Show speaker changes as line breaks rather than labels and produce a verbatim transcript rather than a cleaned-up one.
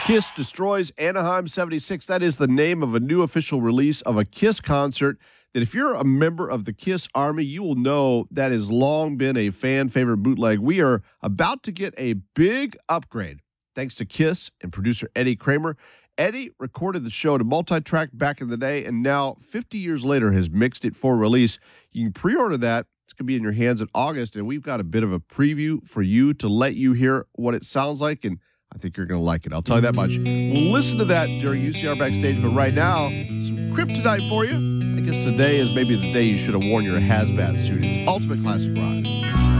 Kiss destroys Anaheim seventy-six. That is the name of a new official release of a Kiss concert that if you're a member of the Kiss Army, you will know that has long been a fan favorite bootleg. We are about to get a big upgrade thanks to Kiss and producer Eddie Kramer. Eddie recorded the show to multi-track back in the day, and now fifty years later has mixed it for release. You can pre-order that. It's going to be in your hands in August, and we've got a bit of a preview for you to let you hear what it sounds like, and I think you're going to like it. I'll tell you that much. We'll listen to that during U C R Backstage, but right now, some Kryptonite for you. I guess today is maybe the day you should have worn your hazmat suit. It's Ultimate Classic Rock.